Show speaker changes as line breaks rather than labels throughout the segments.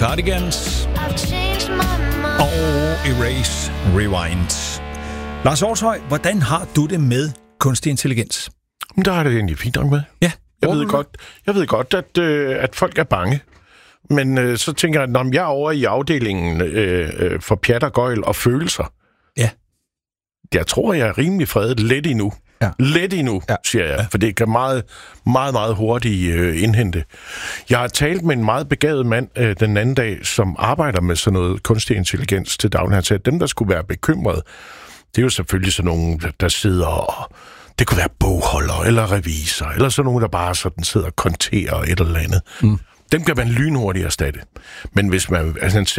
Cardigans og Erase Rewind. Lars Hjortshøj, hvordan har du det med kunstig intelligens?
Der er det egentlig fint nok med.
Ja.
Jeg ved godt, at folk er bange. Men så tænker jeg, når jeg er over i afdelingen for pjat og gøjl og følelser.
Ja.
Jeg tror, jeg er rimelig fredet lidt endnu.
Ja.
Lidt endnu, siger jeg. For det kan meget, meget, meget hurtigt indhente. Jeg har talt med en meget begavet mand den anden dag, som arbejder med sådan noget kunstig intelligens til daglig. Han sagde, at dem, der skulle være bekymret, det er jo selvfølgelig sådan nogen, der sidder og... Det kunne være bogholder eller revisor, eller sådan nogen, der bare sådan sidder og konterer et eller andet. Mm. Dem kan man lynhurtigt erstatte. Men hvis man,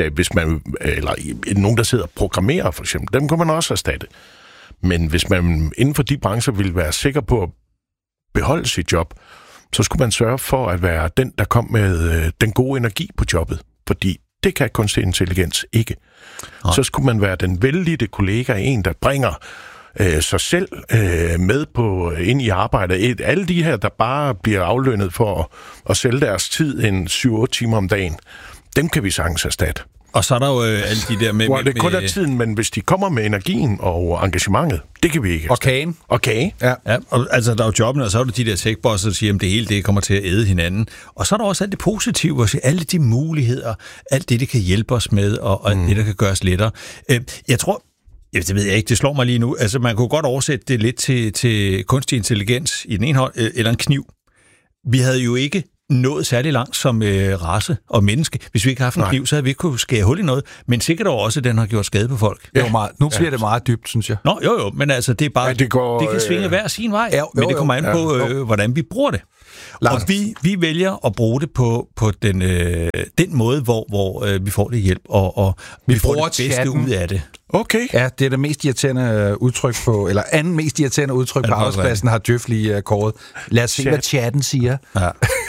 eller nogen, der sidder og programmerer for eksempel, dem kan man også erstatte. Men hvis man inden for de brancher vil være sikker på at beholde sit job, så skulle man sørge for at være den, der kom med den gode energi på jobbet. Fordi det kan kunstig intelligens ikke. Ja. Så skulle man være den vellidte kollega, en, der bringer sig selv med på ind i arbejdet. Alle de her, der bare bliver aflønnet for at sælge deres tid en 7-8 timer om dagen, dem kan vi sagtens erstatte.
Og så er der jo alle de der med...
Hvor det kun er tiden, men hvis de kommer med energien og engagementet, det kan vi ikke.
Og kagen.
Og kage.
Ja, og, altså der er jo jobbene, og så er der de der techbosser, der siger, at det hele det kommer til at æde hinanden. Og så er der også alt det positive, altså alle de muligheder, alt det kan hjælpe os med, og det, der kan gøres lettere. Jeg tror... Det ved jeg ikke, det slår mig lige nu. Altså, man kunne godt oversætte det lidt til kunstig intelligens i den ene hånd, eller en kniv. Vi havde jo ikke nået særlig langt som race og menneske. Hvis vi ikke havde haft en kniv, så havde vi ikke kunne skære hul i noget. Men sikkert også, at den har gjort skade på folk.
Ja. Nu bliver det meget dybt, synes jeg.
Nå, jo, men altså, det er bare... det kan svinge hver sin vej. Men det kommer an på, hvordan vi bruger det. Lars. Og vi vælger at bruge det på den måde, hvor vi får det hjælp, og vi får det bedste chatten ud af det.
Okay.
Ja, det er det mest irriterende udtryk på, eller anden mest irriterende udtryk på arbejdspladsen, har Djøf lige kåret. Lad os se, hvad chatten siger. Ja.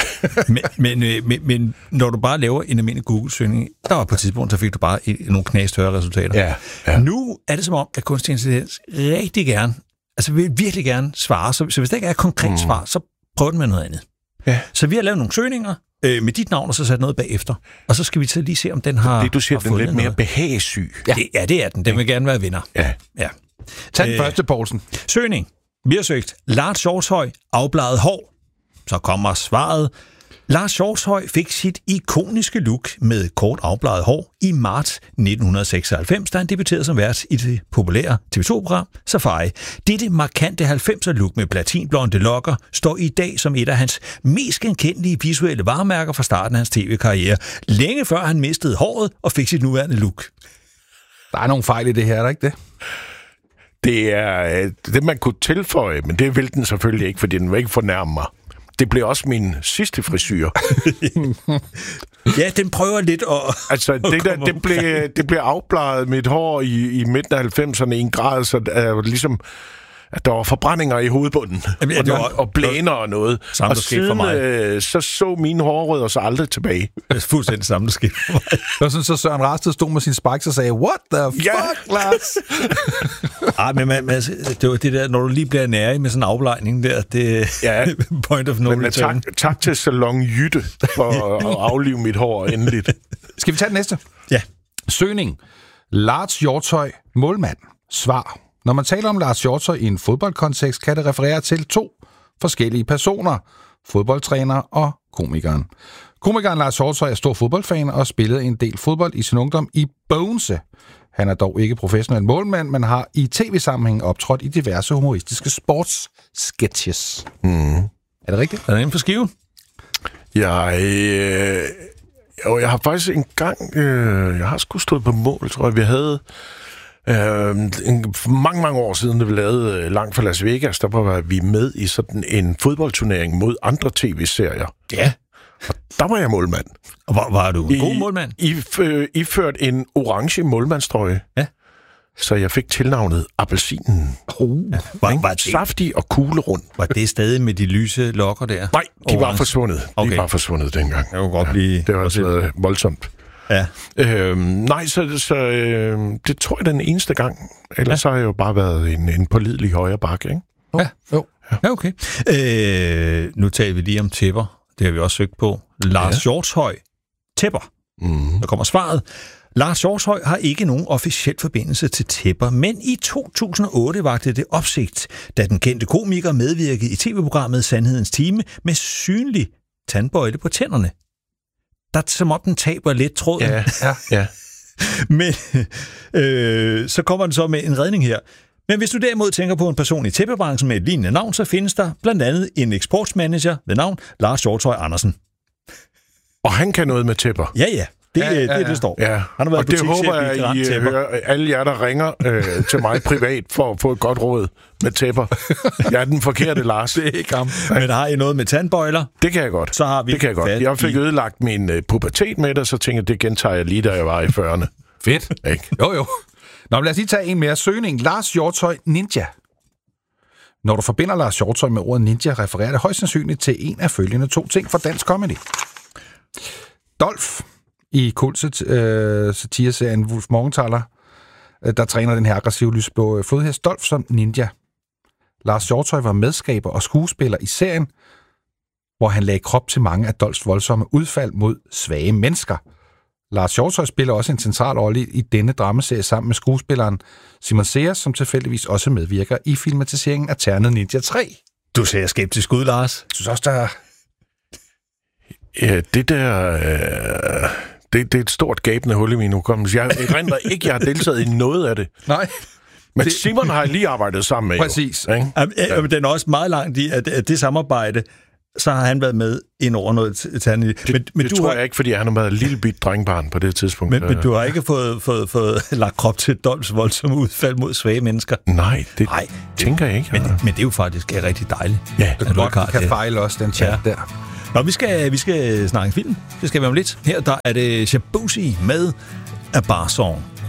men når du bare laver en almindelig Google-søgning, der var på et tidspunkt, så fik du bare nogle knastørre resultater. Ja. Nu er det som om, at kunstig intelligens rigtig gerne, altså vil virkelig gerne svare, så hvis der ikke er et konkret svar, så prøv den med noget andet. Ja. Så vi har lavet nogle søgninger med dit navn, og så sat noget bagefter. Og så skal vi så lige se, om den har...
Det du siger, den er lidt mere behagesyg.
Ja, det er den. Den vil gerne være vinder. Ja.
Tag den første, Poulsen.
Søgning. Vi har søgt Lars Hjortshøj, afbladet hår. Så kommer svaret. Lars Hjortshøj fik sit ikoniske look med kort afbladet hår i marts 1996, da han debuterede som vært i det populære TV2-program Safari. Dette markante 90'er-look med platinblonde lokker står i dag som et af hans mest genkendelige visuelle varemærker fra starten af hans tv-karriere, længe før han mistede håret og fik sit nuværende look.
Der er nogle fejl i det her, er der ikke det?
Det er det, man kunne tilføje, men det vil den selvfølgelig ikke, fordi den vil ikke fornærme mig. Det blev også min sidste frisyr.
Ja, den prøver lidt at...
Altså, det blev afbladet mit hår i midten af 90'erne i en grad, så ligesom... at der var forbrændinger i hovedbunden, og blæner og noget. Og siden så mine hårrødder så aldrig tilbage.
Det er fuldstændig samme, der skete for mig.
Det var sådan, så Søren Rasted stod med sin spikes og sagde, what the fuck, Lars?
Men det var det der, når du lige bliver nærig med sådan en aflejning der, det er point of no return.
Tak til Salon Jytte for at aflive mit hår endeligt.
Skal vi tage den næste?
Ja.
Søgning. Lars Hjortshøj, målmand. Svar. Når man taler om Lars Hjortshøj i en fodboldkontekst, kan det referere til 2 forskellige personer. Fodboldtræner og komikeren. Komikeren Lars Hjortshøj er stor fodboldfan og spillede en del fodbold i sin ungdom i Bogense. Han er dog ikke professionel målmand, men har i tv-sammenhæng optrådt i diverse humoristiske sportssketches. Er det rigtigt?
Er det inden for skiven?
Jeg har faktisk engang... jeg har sgu stået på mål, tror jeg. Vi havde... mange år siden, da vi lavede Langt fra Las Vegas, der var vi med i sådan en fodboldturnering mod andre tv-serier.
Ja.
Og der var jeg målmand.
Og var du en god målmand?
Iført en orange målmandstrøje. Ja. Så jeg fik tilnavnet Appelsinen. Var saftig og kuglerund.
Var det stadig med de lyse lokker der?
Nej, de var forsvundet.
Okay.
De var forsvundet dengang.
Det var godt blive...
Det var også voldsomt.
Ja.
Så det tror jeg den eneste gang. Ellers så har jeg jo bare været en pålidelig højre bakke, ikke?
Ja, okay. Nu taler vi lige om tæpper. Det har vi også søgt på. Lars Hjortshøj. Tæpper. Så kommer svaret. Lars Hjortshøj har ikke nogen officiel forbindelse til tæpper, men i 2008 vagte det opsigt, da den kendte komiker medvirkede i tv-programmet Sandhedens Time med synlig tandbøjle på tænderne. Der er som om den taber lidt tråden.
Ja.
Men så kommer den så med en redning her. Men hvis du derimod tænker på en person i tæppebranchen med et lignende navn, så findes der blandt andet en eksportmanager ved navn Lars Hjortshøj Andersen.
Og han kan noget med tæpper.
Ja. Det står.
Ja.
Han har været
og det håber jeg, I hører alle jer, der ringer til mig privat for at få et godt råd med tæpper. Jeg er den forkerte Lars.
Det er ikke ham.
Men har I noget med tandbøjler?
Det kan jeg godt.
Så har vi
det kan jeg godt. Jeg fik ødelagt min pubertet med det, så tænkte jeg, det gentager jeg lige, da jeg var i 40'erne.
Fedt.
Ikke?
Jo. Nå, lad os lige tage en mere. Søgning. Lars Hjortshøj Ninja. Når du forbinder Lars Hjortshøj med ordet ninja, refererer det højst sandsynligt til en af følgende 2 ting fra dansk comedy. Dolph i kult-satireserien Wulf Morgenthaler, der træner den her aggressive lysblå flodhest Dolph som ninja. Lars Hjortshøj var medskaber og skuespiller i serien, hvor han lagde krop til mange af Dolphs voldsomme udfald mod svage mennesker. Lars Hjortshøj spiller også en central rolle i denne dramaserie sammen med skuespilleren Simon Sears, som tilfældigvis også medvirker i filmatiseringen af Ternet Ninja 3.
Du ser skeptisk ud, Lars.
Jeg synes også, der...
Ja, det der... Det er et stort gabende hul i min hukommelse. Jeg erindrer ikke, jeg har deltaget i noget af det.
Nej.
Men Simon har jeg lige arbejdet sammen med.
Præcis.
Jo,
ja. Den er også meget langt i, at det samarbejde, så har han været med ind over noget Ternet.
Men det tror jeg ikke, fordi han har været et lille bit drengbarn på det tidspunkt.
Men du har ikke fået lagt krop til Dolphs voldsomme udfald mod svage mennesker?
Nej, det tænker jeg ikke.
Men det er jo faktisk rigtig dejligt.
Ja,
det kan fejle også den chat der.
Nå, vi skal snakke film. Det skal vi om lidt. Her der er det Shabuzi med A Bar Song.